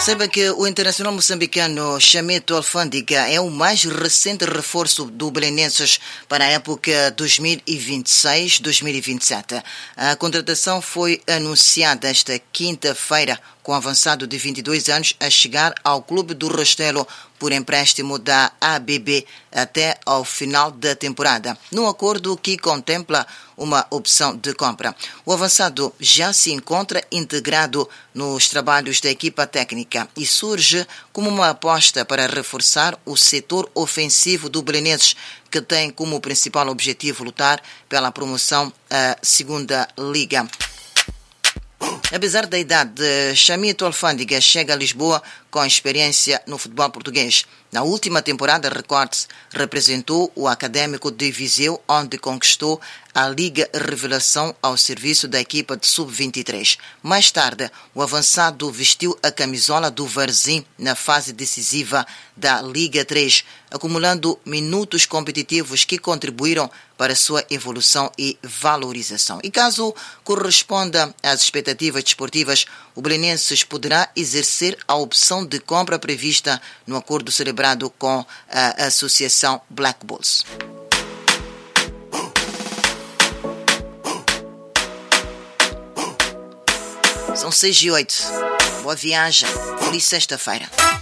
Saiba que o internacional moçambicano Chameto Alfândega é o mais recente reforço do Belenenses para a época 2026-2027. A contratação foi anunciada esta quinta-feira com o avançado de 22 anos a chegar ao Clube do Restelo por empréstimo da ABB até ao final da temporada, num acordo que contempla uma opção de compra. O avançado já se encontra integrado nos trabalhos da equipa técnica e surge como uma aposta para reforçar o setor ofensivo do Belenenses, que tem como principal objetivo lutar pela promoção à Segunda Liga. Apesar da idade, Chameto Alfândega chega a Lisboa com experiência no futebol português. Na última temporada, recorde-se, representou o Académico de Viseu, onde conquistou a Liga Revelação ao serviço da equipa de Sub-23. Mais tarde, o avançado vestiu a camisola do Varzim na fase decisiva da Liga 3, acumulando minutos competitivos que contribuíram para sua evolução e valorização. E caso corresponda às expectativas desportivas, o Belenenses poderá exercer a opção de compra prevista no acordo celebrado com a Associação Black Bulls. São 6:08. Boa viagem. Feliz sexta-feira.